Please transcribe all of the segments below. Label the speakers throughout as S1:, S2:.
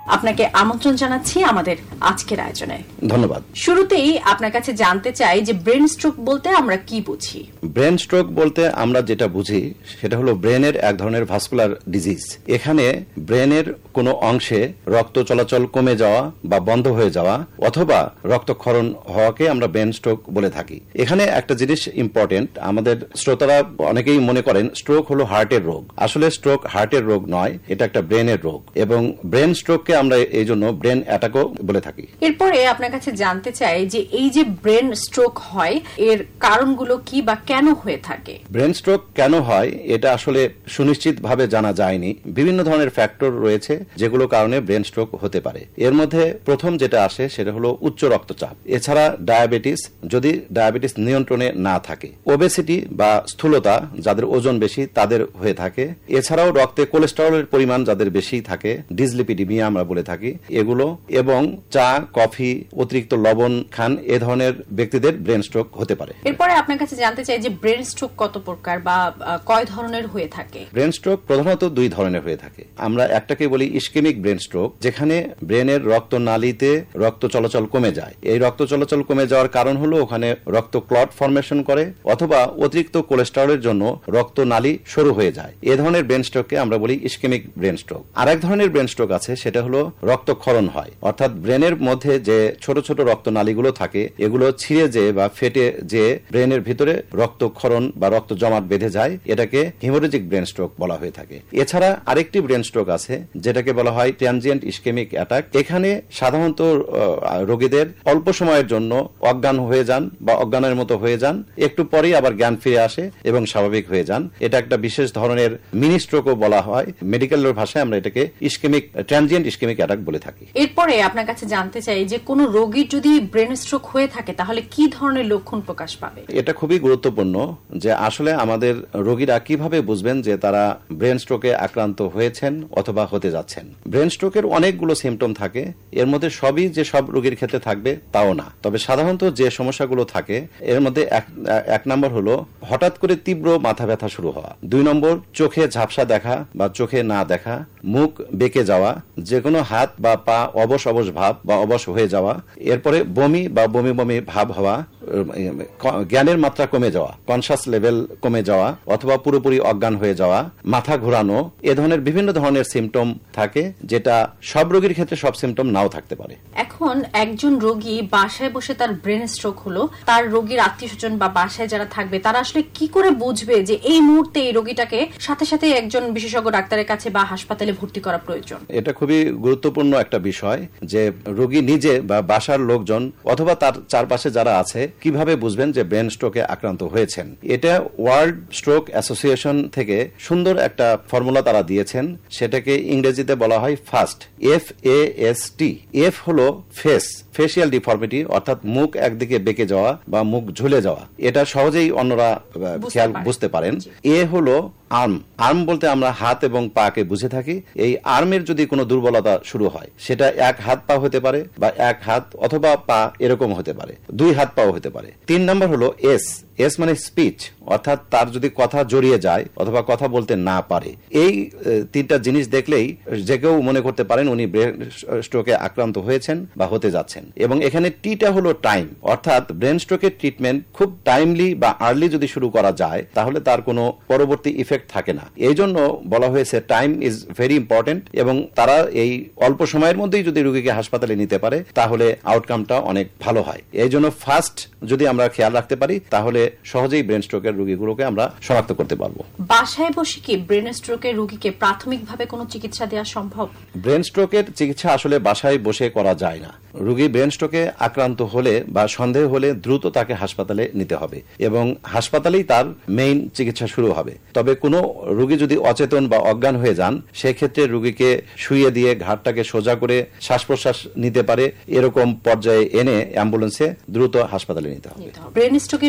S1: আপনাকে আমন্ত্রণ জানাচ্ছি আমাদের আজকের আয়োজনে।
S2: ধন্যবাদ।
S1: শুরুতেই আপনার কাছে জানতে চাই যে ব্রেন স্ট্রোক বলতে আমরা কি বুঝি?
S2: ব্রেন স্ট্রোক বলতে আমরা যেটা বুঝি সেটা হলো ব্রেনের এক ধরনের ভাস্কুলার ডিজিজ। এখানে ব্রেনের কোনো অংশে রক্ত চলাচল কমে যাওয়া বা বন্ধ হয়ে যাওয়া অথবা রক্তক্ষরণ হওয়াকে আমরা ব্রেন স্ট্রোক বলে থাকি। এখানে একটা জিনিস ইম্পর্টেন্ট, আমাদের শ্রোতারা অনেকেই মনে করেন স্ট্রোক হলো হার্টের রোগ। আসলে স্ট্রোক হার্টের রোগ নয়, এটা একটা ব্রেনের রোগ এবং ব্রেন স্ট্রোককে আমরা এই জন্য ব্রেন অ্যাটাকও বলে থাকি।
S1: এরপরে আপনার কাছে জানতে চাই যে এই যে ব্রেন স্ট্রোক হয় এর কারণগুলো কি বা কেন হয়ে থাকে?
S2: ব্রেন স্ট্রোক কেন হয় এটা আসলে সুনিশ্চিতভাবে জানা যায়নি। বিভিন্ন ধরনের ফ্যাক্টর রয়েছে যেগুলো কারণে ব্রেন স্ট্রোক হতে পারে। এর মধ্যে প্রথম যেটা আসে সেটা হলো উচ্চ রক্তচাপ। এছাড়া ডায়াবেটিস, যদি ডায়াবেটিস নিয়ন্ত্রণে না থাকে, ওবেসিটি বা স্থূলতা, যাদের ওজন বেশি তাদের হয়ে থাকে। এছাড়াও রক্তে কোলেস্টেরলের পরিমাণ যাদের বেশি থাকে, ডিসলিপিডিমিয়া আমরা বলে থাকি, এগুলো এবং চা কফি অতিরিক্ত লবণ খান, এ ধরনের ব্যক্তিদের ব্রেন স্ট্রোক হতে পারে।
S1: এরপরে আপনার কাছে জানতে চাই যে ব্রেন স্ট্রোক কত প্রকার বা কয় ধরনের হয়ে থাকে?
S2: ব্রেন স্ট্রোক প্রধানত দুই ধরনের হয়ে থাকে। আমরা একটাকে বলি ইসকেমিক ব্রেন স্ট্রোক, যেখানে ব্রেনের রক্তনালীতে রক্ত চলাচল কমে যায়। এই রক্ত চলাচল কমে যাওয়ার কারণ হলো ওখানে রক্ত ক্লট ফর্মেশন করে অথবা অতিরিক্ত কোলেস্টেরলের জন্য রক্তনালী সরু হয়ে যায়। এ ধরনের ব্রেন স্ট্রোককে আমরা বলি ইসকেমিক ব্রেন স্ট্রোক। আরেক ধরনের ব্রেন স্ট্রোক আছে, সেটা হলো রক্তক্ষরণ হয়, অর্থাৎ ব্রেনের মধ্যে যে ছোট ছোট রক্তনালীগুলো থাকে এগুলো ছিঁড়ে যেয়ে বা ফেটে যে ব্রেনের ভিতরে রক্তক্ষরণ বা রক্ত জমাট বেঁধে যায়, এটাকে হিমোরেজিক ব্রেন স্ট্রোক বলা হয়ে থাকে। এছাড়া আরেকটি ব্রেন স্ট্রোক আছে যেটাকে বলা হয় ট্রানজিয়েন্ট ইসকেমিক অ্যাটাক। এখানে সাধারণত রোগীদের অল্প সময়ের জন্য অজ্ঞান হয়ে যান বা অজ্ঞানের মতো হয়ে যান, একটু পরেই আবার জ্ঞান ফিরে আসে এবং স্বাভাবিক হয়ে যান। এটা একটা বিশেষ ধরনের মিনি স্ট্রোকও বলা হয়। মেডিকেলের ভাষায় আমরা এটাকে ট্রানজিয়েন্ট ইসকেমিক অ্যাটাক বলে থাকি।
S1: এরপরে আপনার কাছে জানতে চাই যে কোন রোগীর যদি ব্রেন স্ট্রোক হয়ে থাকে তাহলে কি ধরনের লক্ষণ প্রকাশ পাবে?
S2: এটা খুবই গুরুত্বপূর্ণ যে আসলে আমাদের রোগীরা কিভাবে বুঝবেন যে তারা ব্রেন স্ট্রোকে আক্রান্ত হয়েছেন অথবা হতে যাচ্ছেন। ব্রেন স্ট্রোকের অনেকগুলো সিমটম থাকে, এর মধ্যে সবই যে সব রোগীর ক্ষেত্রে থাকবে তাও না। তবে সাধারণত যে সমস্যাগুলো থাকে এর মধ্যে এক নম্বর হলো হঠাৎ করে তীব্র মাথা ব্যথা শুরু হওয়া, 2 নম্বর চোখে ঝাপসা দেখা বা চোখে না দেখা, মুখ বেঁকে যাওয়া, যে কোনো হাত বা পা অবশ অবশ ভাব বা অবশ হয়ে যাওয়া, এরপরে বমি বা বমি বমি ভাব হওয়া, জ্ঞানের মাত্রা কমে যাওয়া, কনসাস লেভেল কমে যাওয়া অথবা পুরোপুরি অজ্ঞান হয়ে যাওয়া, মাথা ঘোরানো, এ ধরনের বিভিন্ন ধরনের সিমটম থাকে, যেটা সব রোগীর ক্ষেত্রে সব সিমটম নাও থাকতে পারে।
S1: এখন একজন রোগী বাসায় বসে তার ব্রেন স্ট্রোক হলো, তার রোগীর আত্মীয়স্বজন বা বাসায় যারা থাকবে তারা আসলে কি করে বুঝবে যে এই মুহূর্তে এই রোগীটাকে সাথে সাথে একজন বিশেষজ্ঞ ডাক্তারের কাছে বা হাসপাতালে ভর্তি করা প্রয়োজন?
S2: এটা খুবই গুরুত্বপূর্ণ একটা বিষয় যে রোগী নিজে বা বাসার লোকজন অথবা তার চারপাশে যারা আছে কিভাবে বুঝবেন যে ব্রেন স্ট্রোকে আক্রান্ত হয়েছেন। এটা ওয়ার্ল্ড স্ট্রোক অ্যাসোসিয়েশন থেকে সুন্দর একটা ফর্মুলা তারা দিয়েছেন, সেটাকে ইংরেজিতে বলা হয় ফাস্ট, FAST। এফ হলো ফেসিয়াল ডিফর্মিটি, অর্থাৎ মুখ একদিকে বেঁকে যাওয়া বা মুখ ঝুলে যাওয়া, এটা সহজেই অন্যরা বুঝতে পারেন। এ হলো আর্ম বলতে আমরা হাত এবং পাকে বুঝে থাকি। এই আর্মের যদি কোনো দুর্বলতা শুরু হয় সেটা এক হাত পা হতে পারে বা এক হাত অথবা পা এরকম হতে পারে, 2 হাত পাও হতে পারে। 3 নম্বর হলো এস মানে স্পিচ, অর্থাৎ তার যদি কথা জড়িয়ে যায় অথবা কথা বলতে না পারে। এই 3টা জিনিস দেখলেই যে কেউ মনে করতে পারেন উনি ব্রেন স্ট্রোকে আক্রান্ত হয়েছেন বা হতে যাচ্ছেন। এবং এখানে টিটা হলো টাইম, অর্থাৎ ব্রেন স্ট্রোকের ট্রিটমেন্ট খুব টাইমলি বা আর্লি যদি শুরু করা যায় তাহলে তার কোনো পরবর্তী ইফেক্ট থাকে না। এই জন্য বলা হয়েছে টাইম ইজ ভেরি ইম্পর্টেন্ট এবং তারা এই অল্প সময়ের মধ্যেই যদি রোগীকে হাসপাতালে নিতে পারে তাহলে আউটকামটা অনেক ভালো হয়। এই জন্য ফার্স্ট যদি আমরা খেয়াল রাখতে পারি তাহলে সহজেই ব্রেন স্ট্রোকের রোগীগুলোকে আমরা শনাক্ত করতে পারবো।
S1: বাসায় বসে কি ব্রেন স্ট্রোকের রোগীকে প্রাথমিকভাবে কোনো চিকিৎসা দেওয়া সম্ভব?
S2: ব্রেন স্ট্রোকের চিকিৎসা আসলে বাসায় বসে করা যায় না। রোগী ব্রেন স্ট্রোকে আক্রান্ত হলে বা সন্দেহ হলে দ্রুত তাকে হাসপাতালে নিতে হবে এবং হাসপাতালেই তার মেইন চিকিৎসা শুরু হবে। তবে কোনো রোগী যদি অচেতন বা অজ্ঞান হয়ে যান সেক্ষেত্রে রোগীকে শুইয়ে দিয়ে ঘাড়টাকে সোজা করে শ্বাস প্রশ্বাস নিতে পারে এরকম পর্যায়ে এনে অ্যাম্বুলেন্সে দ্রুত হাসপাতালে নিতে হবে।
S1: ব্রেন স্ট্রোকের রোগীকে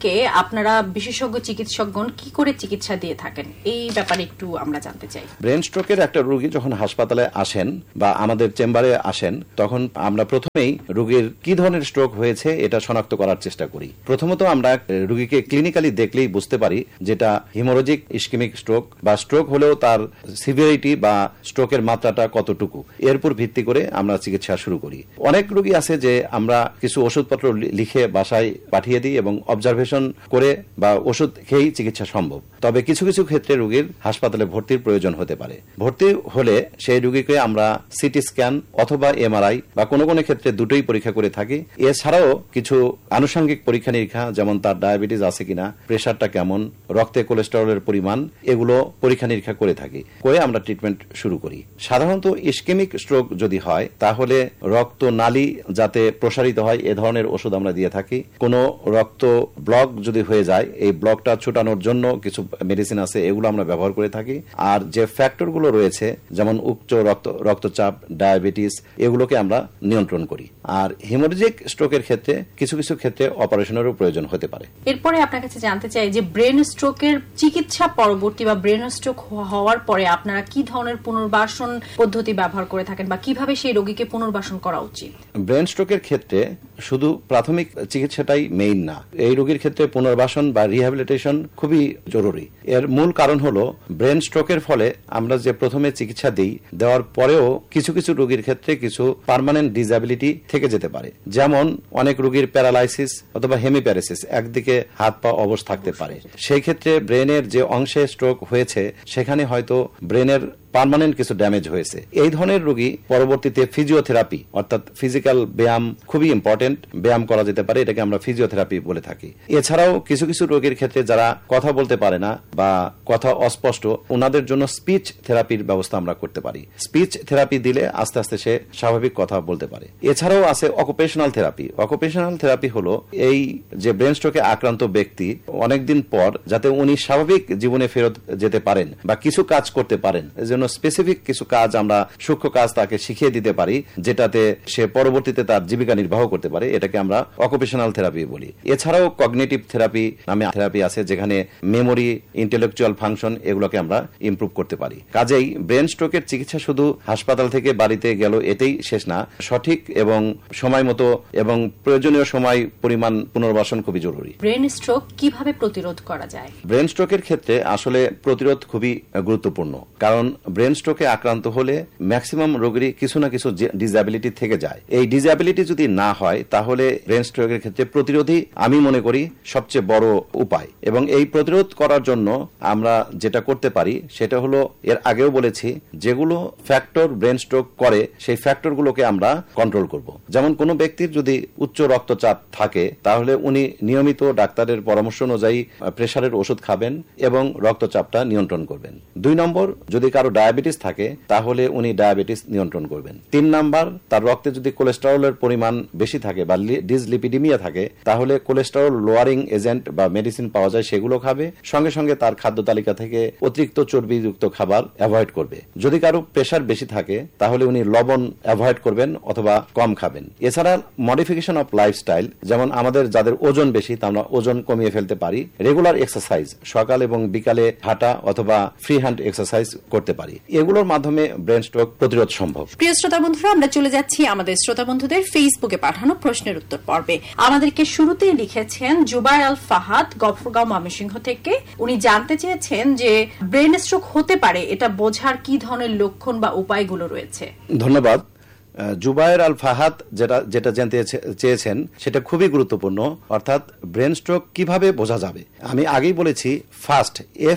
S1: স্ট্রোকে আপনারা বিশেষজ্ঞ চিকিৎসকগণ কি করে চিকিৎসা দিয়ে থাকেন, এই ব্যাপারে একটু আমরা জানতে চাই।
S2: ব্রেন স্ট্রোকের একটা রোগী যখন হাসপাতালে আসেন বা আমাদের চেম্বারে আসেন, তখন আমরা প্রথমেই রোগীর কি ধরনের স্ট্রোক হয়েছে এটা শনাক্ত করার চেষ্টা করি। প্রথমত আমরা রোগীকে ক্লিনিক্যালি দেখলেই বুঝতে পারি যেটা হিমোরেজিক ইসকেমিক স্ট্রোক, বা স্ট্রোক হলেও তার সিভিয়ারিটি বা স্ট্রোকের মাত্রাটা কতটুকু, এর উপর ভিত্তি করে আমরা চিকিৎসা শুরু করি। অনেক রোগী আছে যে আমরা কিছু ওষুধপত্র লিখে বাসায় পাঠিয়ে দিই এবং অবজারভেশন করে বা ওষুধ খেয়েই চিকিৎসা সম্ভব। তবে কিছু কিছু ক্ষেত্রে রোগীর হাসপাতালে ভর্তির প্রয়োজন হতে পারে। ভর্তি হলে সেই রোগীকে আমরা সিটি স্ক্যান অথবা এমআরআই বা কোনো কোনো ক্ষেত্রে দুটোই পরীক্ষা করে থাকি। এছাড়াও কিছু আনুষঙ্গিক পরীক্ষা নিরীক্ষা, যেমন তার ডায়াবেটিস আছে কিনা, প্রেশারটা কেমন, রক্তে কোলেস্টেরলের পরিমাণ, এগুলো পরীক্ষা নিরীক্ষা করে থাকি, করে আমরা ট্রিটমেন্ট শুরু করি। সাধারণত ইসকেমিক স্ট্রোক যদি হয় তাহলে রক্ত নালী যাতে প্রসারিত হয় এ ধরনের ওষুধ আমরা দিয়ে থাকি। কোনো রক্ত ব্লক যদি হয়ে যায়, এই ব্লকটা ছুটানোর জন্য কিছু মেডিসিন আছে, এগুলো আমরা ব্যবহার করে থাকি। আর যে ফ্যাক্টরগুলো রয়েছে যেমন উচ্চ রক্তচাপ, ডায়াবেটিস, এগুলোকে আমরা নিয়ন্ত্রণ করি। আর হিমোরেজিক স্ট্রোকের ক্ষেত্রে কিছু কিছু ক্ষেত্রে অপারেশনেরও প্রয়োজন হতে পারে।
S1: এরপরে আপনার কাছে জানতে চাই যে ব্রেন স্ট্রোকের চিকিৎসা পরবর্তী বা ব্রেন স্ট্রোক হওয়ার পরে আপনারা কি ধরনের পুনর্বাসন পদ্ধতি ব্যবহার করে থাকেন বা কিভাবে সেই রোগীকে পুনর্বাসন করা উচিত?
S2: ব্রেন স্ট্রোকের ক্ষেত্রে শুধু প্রাথমিক চিকিৎসাটাই মেইন না, এই রোগীর ক্ষেত্রে পুনর্বাসন বা রিহ্যাবিলিটেশন খুবই জরুরি। এর মূল কারণ হলো ব্রেন স্ট্রোকের ফলে আমরা যে প্রথমে চিকিৎসা দিই, দেওয়ার পরেও কিছু কিছু রোগীর ক্ষেত্রে কিছু পার্মানেন্ট ডিসএবিলিটি থেকে যেতে পারে। যেমন অনেক রোগীর প্যারালাইসিস অথবা হেমিপ্যারালাইসিস, একদিকে হাত পা অবশ থাকতে পারে। সেই ক্ষেত্রে ব্রেনের যে অংশে স্ট্রোক হয়েছে সেখানে হয়তো ব্রেনের পার্মানেন্ট কিছু ড্যামেজ হয়েছে। এই ধরনের রোগী পরবর্তীতে ফিজিওথেরাপি অর্থাৎ ফিজিক্যাল ব্যায়াম খুবই ইম্পর্টেন্ট, ব্যায়াম করা যেতে পারে, এটাকে আমরা ফিজিওথেরাপি বলে থাকি। এছাড়াও কিছু কিছু রোগীর ক্ষেত্রে যারা কথা বলতে পারে না বা কথা অস্পষ্ট, ওনাদের জন্য স্পিচ থেরাপির ব্যবস্থা আমরা করতে পারি। স্পিচ থেরাপি দিলে আস্তে আস্তে সে স্বাভাবিক কথা বলতে পারে। এছাড়াও আছে অকুপেশনাল থেরাপি। অকুপেশনাল থেরাপি হলো এই যে ব্রেন স্ট্রোকে আক্রান্ত ব্যক্তি অনেকদিন পর যাতে উনি স্বাভাবিক জীবনে ফেরত যেতে পারেন বা কিছু কাজ করতে পারেন, স্পেসিফিক কিছু কাজ আমরা সূক্ষ্ম কাজ তাকে শিখিয়ে দিতে পারি, যেটাতে সে পরবর্তীতে তার জীবিকা নির্বাহ করতে পারে, এটাকে আমরা অকুপেশনাল থেরাপি বলি। এছাড়াও কগনিটিভ থেরাপি নামে থেরাপি আছে, যেখানে মেমোরি, ইন্টেলেকচুয়াল ফাংশন, এগুলোকে আমরা ইমপ্রুভ করতে পারি। কাজেই ব্রেন স্ট্রোকের চিকিৎসা শুধু হাসপাতাল থেকে বাড়িতে গেল এটাই শেষ না, সঠিক এবং সময় মতো এবং প্রয়োজনীয় সময় পরিমাণ পুনর্বাসন খুবই জরুরি।
S1: ব্রেন স্ট্রোক কিভাবে প্রতিরোধ করা যায়?
S2: ব্রেন স্ট্রোকের ক্ষেত্রে আসলে প্রতিরোধ খুবই গুরুত্বপূর্ণ, কারণ ব্রেন স্ট্রোকে আক্রান্ত হলে ম্যাক্সিমাম রোগীরই কিছু না কিছু ডিসএবিলিটি থেকে যায়। এই ডিসএবিলিটি যদি না হয় তাহলে ব্রেন স্ট্রোকের ক্ষেত্রে প্রতিরোধই আমি মনে করি সবচেয়ে বড় উপায়। এবং এই প্রতিরোধ করার জন্য আমরা যেটা করতে পারি সেটা হলো, এর আগেও বলেছি, যেগুলো ফ্যাক্টর ব্রেন স্ট্রোক করে সেই ফ্যাক্টরগুলোকে আমরা কন্ট্রোল করব। যেমন কোনো ব্যক্তির যদি উচ্চ রক্তচাপ থাকে তাহলে উনি নিয়মিত ডাক্তারের পরামর্শ অনুযায়ী প্রেসারের ওষুধ খাবেন এবং রক্তচাপটা নিয়ন্ত্রণ করবেন। 2 নম্বর, যদি কারো ডায়াবেটিস থাকে তাহলে উনি ডায়াবেটিস নিয়ন্ত্রণ করবেন। 3 নাম্বার, তার রক্তে যদি কোলেস্টেরলের পরিমাণ বেশি থাকে বা ডিসলিপিডিমিয়া থাকে তাহলে কোলেস্টেরল লোয়ারিং এজেন্ট বা মেডিসিন পাওয়া যায়, সেগুলো খাবে। সঙ্গে সঙ্গে তার খাদ্য তালিকা থেকে অতিরিক্ত চর্বিযুক্ত খাবার অ্যাভয়েড করবে। যদি কারো প্রেশার বেশি থাকে তাহলে উনি লবণ অ্যাভয়েড করবেন অথবা কম খাবেন। এছাড়া মডিফিকেশন অফ লাইফস্টাইল, যেমন আমাদের যাদের ওজন বেশি আমরা ওজন কমিয়ে ফেলতে পারি। রেগুলার এক্সারসাইজ, সকাল এবং বিকালে হাঁটা অথবা ফ্রি হ্যান্ড এক্সারসাইজ করতে পারি। এগুলোর মাধ্যমে ব্রেন স্ট্রোক প্রতিরোধ সম্ভব।
S1: প্রিয় শ্রোতা বন্ধুরা, আমরা চলে যাচ্ছি আমাদের শ্রোতা বন্ধুদের ফেসবুকে পাঠানো প্রশ্নের উত্তর পর্বে। আমাদেরকে শুরুতেই লিখেছেন জুবায়ের আল ফাহাদ, গফরগাঁও, ময়মনসিংহ থেকে। উনি জানতে চেয়েছেন যে ব্রেন স্ট্রোক হতে পারে এটা বোঝার কি ধরনের লক্ষণ বা উপায়গুলো রয়েছে।
S2: ধন্যবাদ। জুবায়ের আল ফাহাদ যেটা জানতে চেয়েছেন সেটা খুবই গুরুত্বপূর্ণ, অর্থাৎ ব্রেন স্ট্রোক কিভাবে বোঝা যাবে। আমি আগেই বলেছি, ফাস্ট,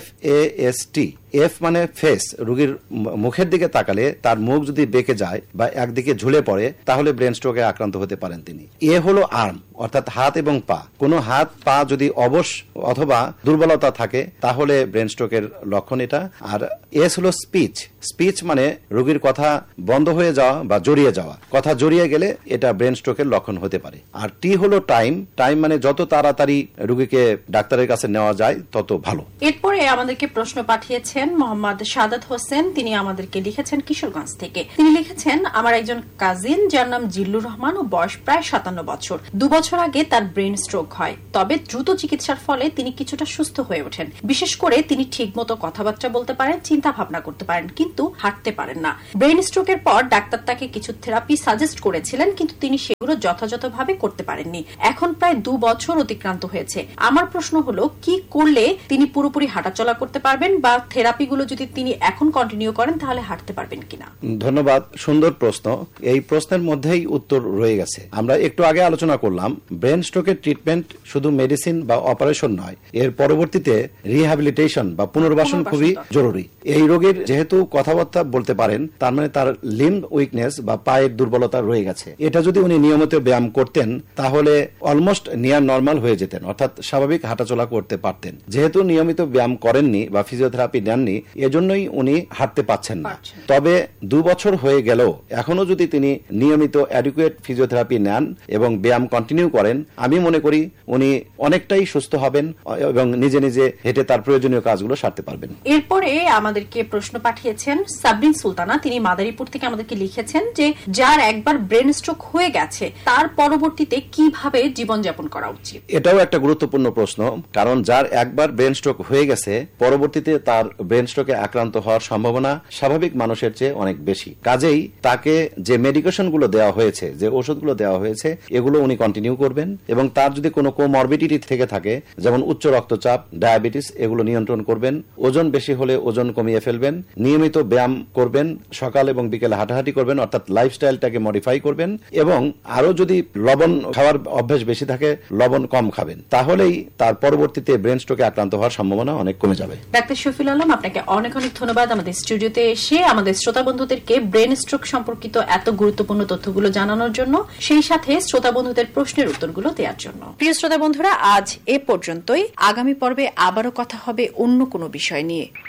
S2: FAST, এফ মানে ফেস, রোগীর মুখের দিকে তাকালে তার মুখ যদি বেঁকে যায় বা একদিকে ঝুলে পড়ে তাহলে ব্রেন স্ট্রোকে আক্রান্ত হতে পারেন তিনি। এ হলো আর্ম, অর্থাৎ হাত এবং পা। কোনো হাত পা যদি অবশ অথবা দুর্বলতা থাকে তাহলে ব্রেন স্ট্রোকের লক্ষণ এটা। আর এস হলো স্পিচ। স্পিচ মানে রোগীর কথা বন্ধ হয়ে যাওয়া বা জড়িয়ে যাওয়া, কথা জড়িয়ে গেলে এটা ব্রেন স্ট্রোকের লক্ষণ হতে পারে। আর টি হলো টাইম। টাইম মানে যত তাড়াতাড়ি রোগীকে ডাক্তারের কাছে নেওয়া যায় তত ভালো।
S1: এরপরে আমাদেরকে প্রশ্ন পাঠিয়েছেন লিখেছেন মোহাম্মদ সাদাত হোসেন। তিনি আমাদেরকে লিখেছেন কিশোরগঞ্জ থেকে। তিনি লিখেছেন, আমার একজন কাজিন যার নাম জিল্লুর রহমান ও বয়স প্রায় 57 বছর। 2 বছর আগে তার ব্রেন স্ট্রোক হয়, তবে দ্রুত চিকিৎসার ফলে তিনি কিছুটা সুস্থ হয়ে ওঠেন। বিশেষ করে তিনি ঠিকমতো কথাবার্তা বলতে পারেন, চিন্তা ভাবনা করতে পারেন, কিন্তু হাঁটতে পারেন না। ব্রেন স্ট্রোকের পর ডাক্তার তাকে কিছু থেরাপি সাজেস্ট করেছিলেন, কিন্তু তিনি সেগুলো যথাযথভাবে করতে পারেননি। এখন প্রায় 2 বছর অতিক্রান্ত হয়েছে। আমার প্রশ্ন হলো, কি করলে তিনি পুরোপুরি হাঁটাচলা করতে পারবেন, বা থেরাপিগুলো যদি তিনি এখন কন্টিনিউ করেন তাহলে হাঁটতে পারবেন কিনা?
S2: ধন্যবাদ, সুন্দর প্রশ্ন। এই প্রশ্নের মধ্যেই উত্তর রয়ে গেছে। আমরা একটু আগে আলোচনা করলাম ব্রেন স্ট্রোকের ট্রিটমেন্ট শুধু মেডিসিন বা অপারেশন নয়, এর পরবর্তীতে রিহ্যাবিলিটেশন বা পুনর্বাসন খুবই জরুরি। এই রোগীর যেহেতু কথাবার্তা বলতে পারেন, তার মানে তার লিম্ব উইকনেস বা পায়ের দুর্বলতা রয়ে গেছে। এটা যদি উনি নিয়মিত ব্যায়াম করতেন তাহলে অলমোস্ট নিয়ার নর্মাল হয়ে যেতেন, অর্থাৎ স্বাভাবিক হাঁটাচলা করতে পারতেন। যেহেতু নিয়মিত ব্যায়াম করেননি বা ফিজিওথেরাপি নেননি, এজন্যই উনি হাঁটতে পাচ্ছেন না। তবে 2 বছর হয়ে গেল, এখনো যদি তিনি নিয়মিত অ্যাডিকুয়েট ফিজিওথেরাপি নেন এবং ব্যায়াম কন্টিনিউ করেন, আমি মনে করি উনি অনেকটাই সুস্থ হবেন এবং নিজে নিজে হেঁটে তার প্রয়োজনীয় কাজগুলো সারতে পারবেন।
S1: এরপরে আমাদেরকে প্রশ্ন পাঠিয়েছেন সাবরিন সুলতানা। তিনি মাদারীপুর থেকে আমাদেরকে লিখেছেন যে যার একবার ব্রেন স্ট্রোক হয়ে গেছে তার পরবর্তীতে কিভাবে জীবনযাপন করা উচিত?
S2: এটাও একটা গুরুত্বপূর্ণ প্রশ্ন, কারণ যার একবার ব্রেন স্ট্রোক হয়ে গেছে পরবর্তীতে তার ব্রেন স্ট্রোকে আক্রান্ত হওয়ার সম্ভাবনা স্বাভাবিক মানুষের চেয়ে অনেক বেশি। কাজেই তাকে যে মেডিকেশন গুলো দেওয়া হয়েছে, যে ওষুধগুলো দেওয়া হয়েছে, এগুলো উনি কন্টিনিউ করবেন এবং তার যদি কোনো কোমরবিডিটি থেকে থাকে, যেমন উচ্চ রক্তচাপ, ডায়াবেটিস, এগুলো নিয়ন্ত্রণ করবেন। ওজন বেশি হলে ওজন কমিয়ে ফেলবেন। নিয়মিত ব্যায়াম করবেন, সকাল এবং বিকেলে হাঁটাহাঁটি করবেন, অর্থাৎ লাইফস্টাইলটাকে মডিফাই করবেন। এবং আরো যদি লবণ খাওয়ার অভ্যাস বেশি থাকে, লবণ কম খাবেন, তাহলেই তার পরবর্তীতে ব্রেন স্ট্রোকে আক্রান্ত হওয়ার সম্ভাবনা অনেক কমে যাবে।
S1: ডাক্তার শফিউল আলম, আপনাকে অনেক অনেক ধন্যবাদ আমাদের স্টুডিওতে এসে আমাদের শ্রোতা বন্ধুদেরকে ব্রেন স্ট্রোক সম্পর্কিত এত গুরুত্বপূর্ণ তথ্যগুলো জানানোর জন্য, সেই সাথে শ্রোতা বন্ধুদের প্রশ্নের উত্তরগুলো দেওয়ার জন্য। প্রিয় শ্রোতা বন্ধুরা, আজ এ পর্যন্তই। আগামী পর্বে আবারও কথা হবে অন্য কোনো বিষয় নিয়ে।